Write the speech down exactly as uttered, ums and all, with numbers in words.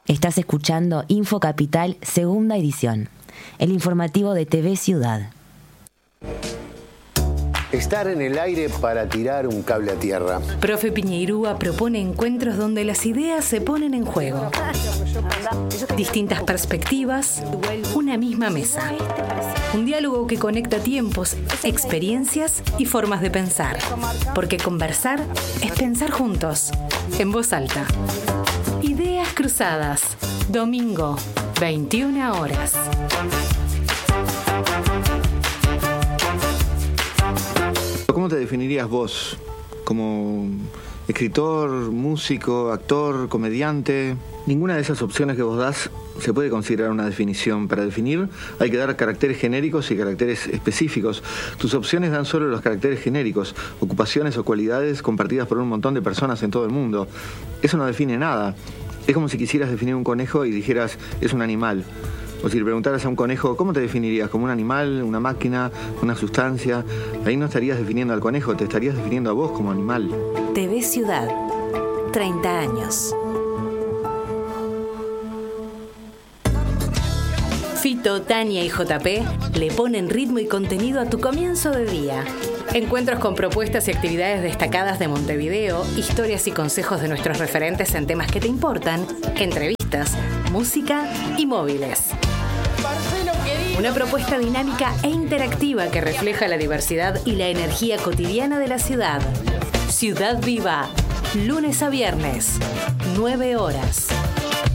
Estás escuchando Info Capital, segunda edición, el informativo de T V Ciudad. Estar en el aire para tirar un cable a tierra. Profe Piñeirúa propone encuentros donde las ideas se ponen en juego. Distintas perspectivas, una misma mesa. Un diálogo que conecta tiempos, experiencias y formas de pensar. Porque conversar es pensar juntos, en voz alta. Ideas cruzadas. Domingo, veintiuna horas. ¿Cómo te definirías vos? ¿Como escritor, músico, actor, comediante? Ninguna de esas opciones que vos das se puede considerar una definición. Para definir hay que dar caracteres genéricos y caracteres específicos. Tus opciones dan solo los caracteres genéricos, ocupaciones o cualidades compartidas por un montón de personas en todo el mundo. Eso no define nada. Es como si quisieras definir un conejo y dijeras, es un animal. O si le preguntaras a un conejo, ¿cómo te definirías? ¿Como un animal, una máquina, una sustancia? Ahí no estarías definiendo al conejo, te estarías definiendo a vos como animal. T V Ciudad, treinta años. Fito, Tania y J P le ponen ritmo y contenido a tu comienzo de día. Encuentros con propuestas y actividades destacadas de Montevideo, historias y consejos de nuestros referentes en temas que te importan, entrevistas, música y móviles. Una propuesta dinámica e interactiva que refleja la diversidad y la energía cotidiana de la ciudad. Ciudad Viva, lunes a viernes, nueve horas.